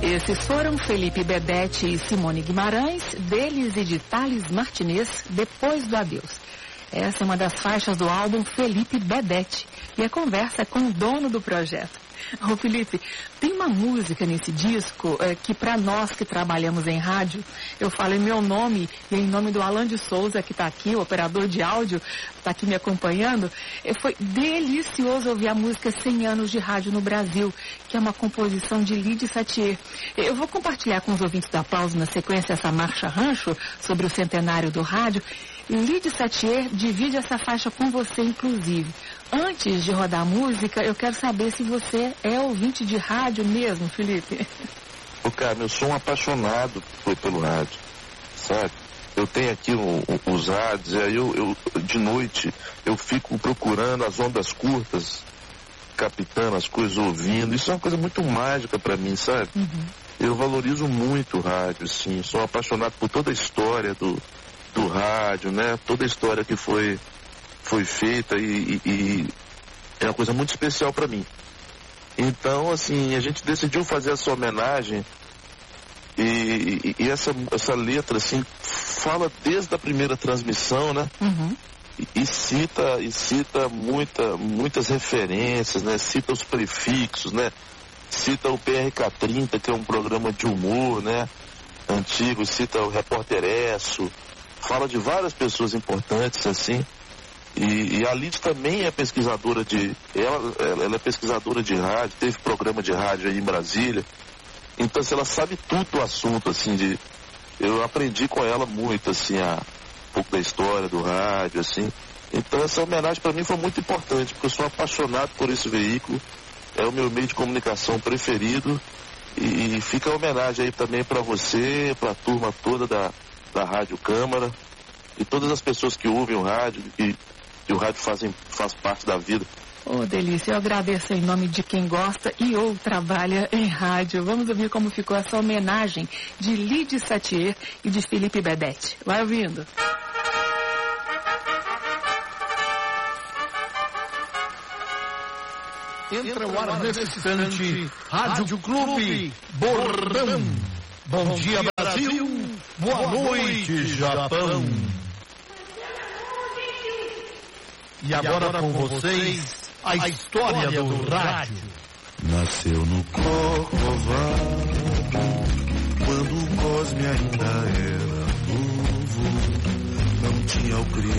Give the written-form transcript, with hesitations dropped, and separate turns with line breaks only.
Esses foram Felipe Bedete e Simone Guimarães, deles e de Thales Martinez, Depois do Adeus. Essa é uma das faixas do álbum Felipe Bedete e a conversa é com o dono do projeto. Ô Felipe, tem uma música nesse disco que para nós que trabalhamos em rádio, eu falo em meu nome e em nome do Alan de Souza, que está aqui, o operador de áudio, está aqui me acompanhando. Foi delicioso ouvir a música 100 anos de rádio no Brasil, que é uma composição de Lide Satier. Eu vou compartilhar com os ouvintes da Pausa na sequência essa marcha rancho sobre o centenário do rádio. Lide Satier divide essa faixa com você, inclusive. Antes de rodar a música, eu quero saber se você é ouvinte de rádio mesmo, Felipe.
Ô, Carmen, eu sou um apaixonado pelo rádio, sabe? Eu tenho aqui os rádios, e aí eu de noite eu fico procurando as ondas curtas, captando as coisas, ouvindo. Isso é uma coisa muito mágica pra mim, sabe? Uhum. Eu valorizo muito o rádio, sim. Sou apaixonado por toda a história do rádio, né? Toda a história que foi feita e é uma coisa muito especial para mim. Então, assim, a gente decidiu fazer essa homenagem e essa letra, assim, fala desde a primeira transmissão, né? Uhum. E cita muitas referências, né? Cita os prefixos, né? Cita o PRK-30, que é um programa de humor, né? Antigo, cita o Repórter Esso, fala de várias pessoas importantes, assim. E a Lide também é pesquisadora ela é pesquisadora de rádio, teve programa de rádio aí em Brasília. Então, assim, ela sabe tudo do assunto, assim, eu aprendi com ela muito, assim, um pouco da história do rádio, assim. Então, essa homenagem para mim foi muito importante, porque eu sou apaixonado por esse veículo, é o meu meio de comunicação preferido, e fica a homenagem aí também para você, para a turma toda da Rádio Câmara, e todas as pessoas que ouvem o rádio, que o rádio faz parte da vida.
Ô, delícia, eu agradeço em nome de quem gosta e ou trabalha em rádio. Vamos ouvir como ficou essa homenagem de Lide Satier e de Felipe Bedete. Vai ouvindo.
Entra o ar nesse instante, Rádio Clube Bordão. Bom dia, Brasil. Boa noite, Japão. E agora com vocês, a história do rádio.
Nasceu no Corcovado, quando o Cosme ainda era novo, não tinha o crime.